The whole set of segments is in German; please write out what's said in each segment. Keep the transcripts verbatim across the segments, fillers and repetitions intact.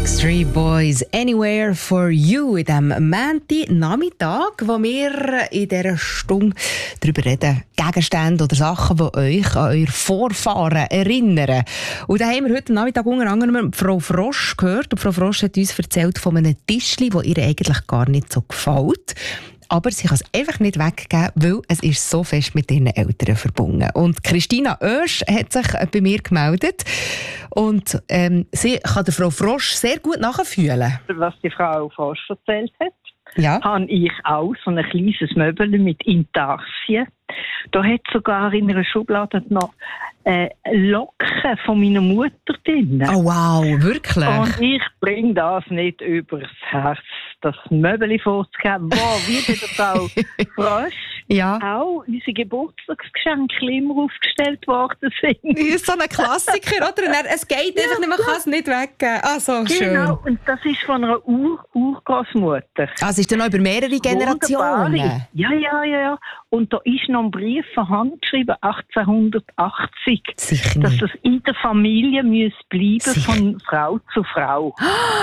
Backstreet Boys, Anywhere for You, in diesem Montag-Nachmittag, wo wir in dieser Stunde darüber reden, Gegenstände oder Sachen, die euch an eure Vorfahren erinnern. Und da haben wir heute Nachmittag unter anderem Frau Frosch gehört. Und Frau Frosch hat uns erzählt von einem Tischli, das ihr eigentlich gar nicht so gefällt. Aber sie kann es einfach nicht weggeben, weil es ist so fest mit ihren Eltern verbunden. Und Christina Oesch hat sich bei mir gemeldet. Und ähm, sie kann der Frau Frosch sehr gut nachfühlen. Was die Frau Frosch erzählt hat, ja. habe ich auch so ein kleines Möbel mit Intarsien. Da hat sogar in einer Schublade noch äh, Locken von meiner Mutter drin. Oh wow, wirklich? Und ich bringe das nicht übers Herz, das Möbel vorzugeben. Wow, wie bei der Frau Frosch ja. auch unsere Geburtstagsgeschenke immer aufgestellt worden sind. Das ist so ein Klassiker, oder? Es geht einfach nicht, man kann es nicht weggeben. Ah, so schön. Genau, und das ist von einer Ur- Urgroßmutter. Ah, es ist dann noch über mehrere Generationen? Wunderbar. Ja, ja, ja, ja. Und da ist noch ein Brief von Hand geschrieben, achtzehnhundertachtzig, Sicher dass nicht. es in der Familie muss bleiben Sicher. von Frau zu Frau.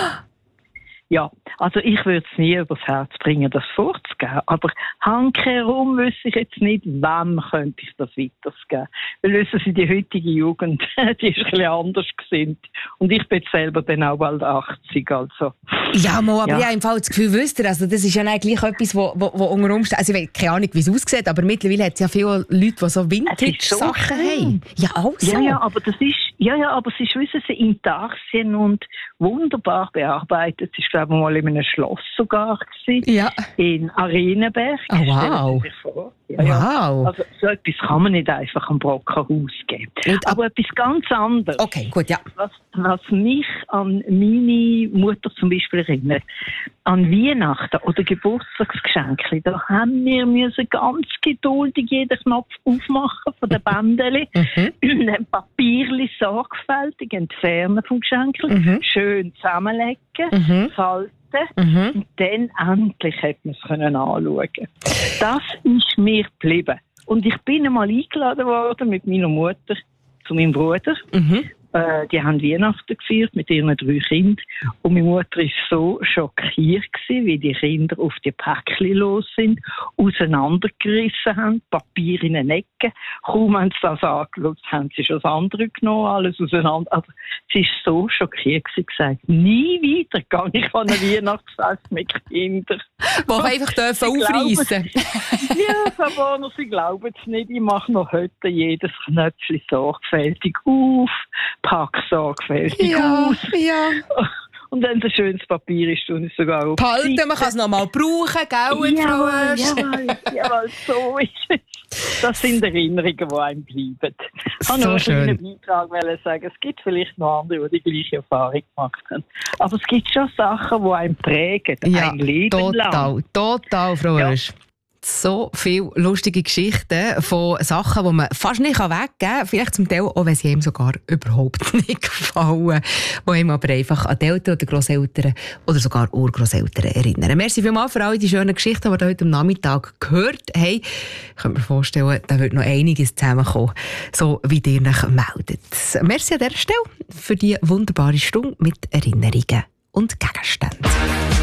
Ja, also ich würde es nie übers Herz bringen, das vorzugeben. Aber handkehrum wüsste ich jetzt nicht, wem könnte ich das weitergeben. Weil wissen Sie, die heutige Jugend, die ist ein bisschen anders gesinnt. Und ich bin selber dann auch bald achtzig, also. Ja, mal, aber Ja. ich habe im Fall das Gefühl, wisst ihr, also das ist ja eigentlich etwas, wo, wo, wo unter Umständen, also ich weiß keine Ahnung, wie es aussieht, aber mittlerweile hat es ja viele Leute, die so Vintage-Sachen so haben. Ja, also. Ja, ja, aber das ist, ja, ja, aber es ist, wissen Sie, Intarsien und wunderbar bearbeitet. Es ist, glaube ich, mal in einem Schloss sogar gewesen, Ja. in Arenenberg. Oh, wow. Stellen Sie sich vor. Ja, ja. Wow. Also so etwas kann man nicht einfach am Brockenhaus geben. Und ab- aber etwas ganz anderes. Okay, gut, ja. Was, was mich an meine Mutter zum Beispiel erinnert, an Weihnachten oder Geburtstagsgeschenke, da haben wir müssen ganz geduldig jeden Knopf aufmachen von den Bändeli, Mhm. ein Papierli sorgfältig entfernen vom Geschenk, Mhm. schön zusammenlegen, Mhm. falten. Mhm. Und dann endlich hätte man es können anschauen. Das ist mir geblieben. Und ich bin einmal eingeladen worden mit meiner Mutter zu meinem Bruder. Mhm. Äh, die haben Weihnachten gefeiert mit ihren drei Kindern. Und meine Mutter war so schockiert gewesen, wie die Kinder auf die Päckchen los sind, auseinandergerissen haben, Papier in den Ecken. Kaum haben sie das angeschaut, haben sie schon das andere genommen, alles auseinander. Also, sie war so schockiert gewesen, gesagt, nie wieder gehe ich an ein Weihnachtsfest mit Kindern. Die einfach dürfen aufreissen. Ja, Frau Warner, Sie glauben es nicht. Ich mache noch heute jedes Knöpfchen sorgfältig auf, packe sorgfältig Ja, aus. ja. Und wenn es ein schönes Papier ist, tue ich es sogar auf. Behalten, man kann es noch mal brauchen, gell, Frau Jawohl, Oesch? jawohl, jawohl, so ist es. Das sind Erinnerungen, die einem bleiben. Ich So wollte nur schön. einen Beitrag sagen, es gibt vielleicht noch andere, die die gleiche Erfahrung gemacht haben. Aber es gibt schon Sachen, die einem prägen, Ja, ein Leben lang. total, total, Frau Ja. Oesch. So viele lustige Geschichten von Sachen, die man fast nicht weggeben kann. Vielleicht zum Teil auch, wenn sie einem sogar überhaupt nicht gefallen. Die einem aber einfach an die Eltern oder Grosseltern oder sogar Urgrosseltern erinnern. Merci vielmals für alle die schönen Geschichten, die wir heute am Nachmittag gehört haben. Ich kann mir vorstellen, da wird noch einiges zusammenkommen, so wie ihr euch meldet. Merci an dieser Stelle für die wunderbare Stunde mit Erinnerungen und Gegenständen.